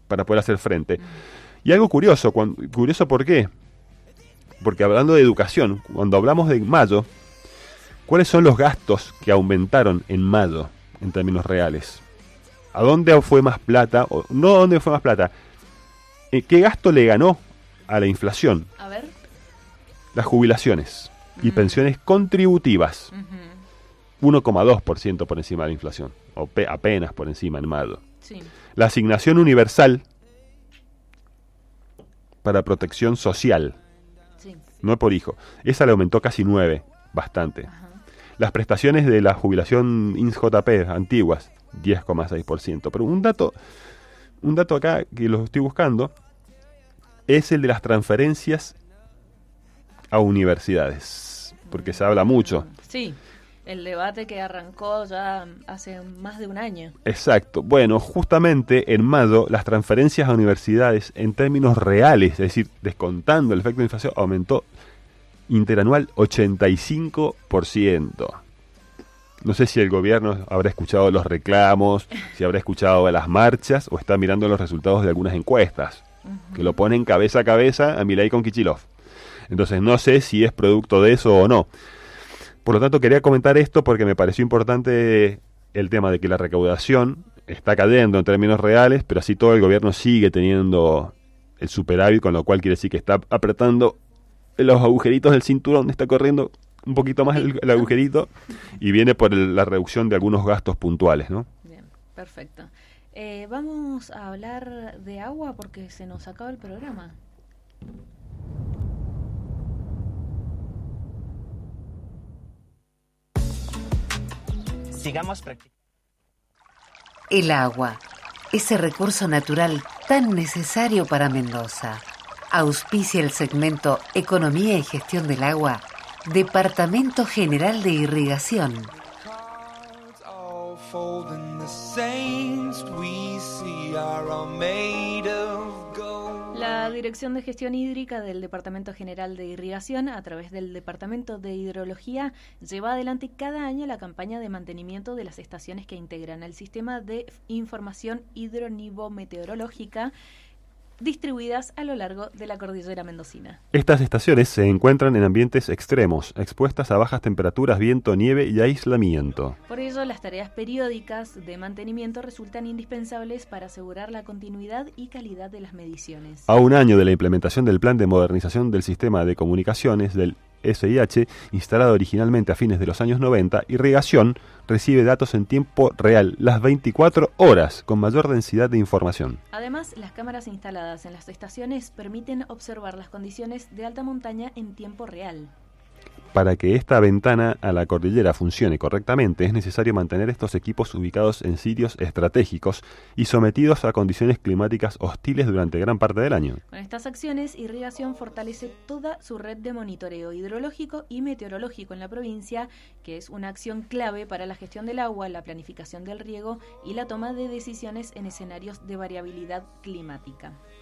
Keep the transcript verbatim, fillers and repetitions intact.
para poder hacer frente. Y algo curioso, cuando, curioso ¿por qué? Porque hablando de educación, cuando hablamos de mayo, ¿cuáles son los gastos que aumentaron en mayo en términos reales? ¿A dónde fue más plata? O, no a dónde fue más plata. ¿Qué gasto le ganó a la inflación? A ver. Las jubilaciones y mm. pensiones contributivas. Uh-huh. uno coma dos por ciento por encima de la inflación. O pe- apenas por encima en mayo. Sí. La asignación universal para protección social. Sí. No por hijo. Esa le aumentó casi nueve. Bastante. Ajá. Las prestaciones de la jubilación I N S J P antiguas, diez coma seis por ciento. Pero un dato, un dato acá que lo estoy buscando es el de las transferencias a universidades, porque se habla mucho. Sí, el debate que arrancó ya hace más de un año. Exacto. Bueno, justamente en mayo las transferencias a universidades en términos reales, es decir, descontando el efecto de inflación, aumentó interanual ochenta y cinco por ciento. No sé si el gobierno habrá escuchado los reclamos, si habrá escuchado las marchas o está mirando los resultados de algunas encuestas, uh-huh. que lo ponen cabeza a cabeza a Milei con Kicillof. Entonces no sé si es producto de eso o no. Por lo tanto, quería comentar esto porque me pareció importante el tema de que la recaudación está cayendo en términos reales, pero así todo el gobierno sigue teniendo el superávit, con lo cual quiere decir que está apretando los agujeritos del cinturón, está corriendo un poquito más el, el agujerito y viene por el, la reducción de algunos gastos puntuales, ¿no? Bien, perfecto. Eh, vamos a hablar de agua porque se nos acaba el programa. Sigamos practicando. El agua, ese recurso natural tan necesario para Mendoza. Auspicia el segmento Economía y Gestión del Agua, Departamento General de Irrigación. La Dirección de Gestión Hídrica del Departamento General de Irrigación, a través del Departamento de Hidrología, lleva adelante cada año la campaña de mantenimiento de las estaciones que integran el sistema de información hidronivometeorológica distribuidas a lo largo de la cordillera mendocina. Estas estaciones se encuentran en ambientes extremos, expuestas a bajas temperaturas, viento, nieve y aislamiento. Por ello, las tareas periódicas de mantenimiento resultan indispensables para asegurar la continuidad y calidad de las mediciones. A un año de la implementación del Plan de Modernización del Sistema de Comunicaciones del S I H, instalado originalmente a fines de los años noventa, Irrigación recibe datos en tiempo real, las veinticuatro horas, con mayor densidad de información. Además, las cámaras instaladas en las estaciones permiten observar las condiciones de alta montaña en tiempo real. Para que esta ventana a la cordillera funcione correctamente, es necesario mantener estos equipos ubicados en sitios estratégicos y sometidos a condiciones climáticas hostiles durante gran parte del año. Con estas acciones, Irrigación fortalece toda su red de monitoreo hidrológico y meteorológico en la provincia, que es una acción clave para la gestión del agua, la planificación del riego y la toma de decisiones en escenarios de variabilidad climática.